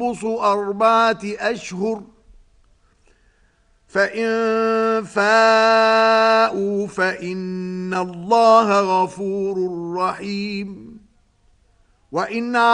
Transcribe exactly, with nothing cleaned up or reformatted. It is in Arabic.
أربعة أشهر فإن فاءوا فإن الله غفور رحيم. وإن